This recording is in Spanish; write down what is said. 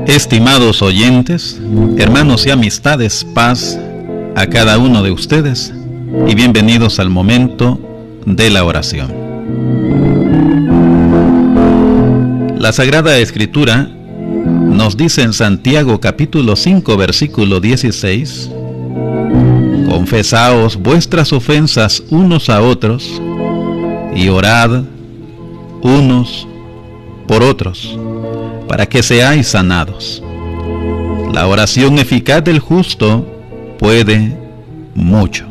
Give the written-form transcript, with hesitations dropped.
Estimados oyentes, hermanos y amistades, paz a cada uno de ustedes y bienvenidos al momento de la oración. La Sagrada Escritura nos dice en Santiago capítulo 5 versículo 16: confesaos vuestras ofensas unos a otros y orad unos por otros, para que seáis sanados. La oración eficaz del justo puede mucho.